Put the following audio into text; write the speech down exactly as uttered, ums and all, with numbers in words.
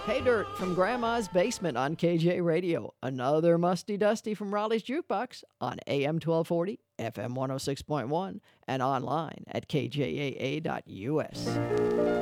Hey Dirt from Grandma's Basement on K J Radio. Another Musty Dusty from Raleigh's Jukebox on A M twelve forty, F M one oh six point one, and online at K J A A dot U S.